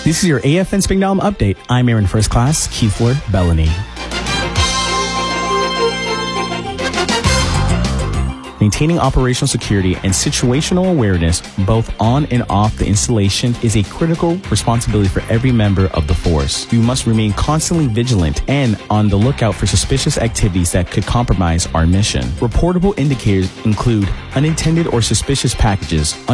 This is your AFN Springdom update. I'm Aaron First Class, Keithler Bellany. Maintaining operational security and situational awareness, both on and off the installation, is a critical responsibility for every member of the force. We must remain constantly vigilant and on the lookout for suspicious activities that could compromise our mission. Reportable indicators include unintended or suspicious packages,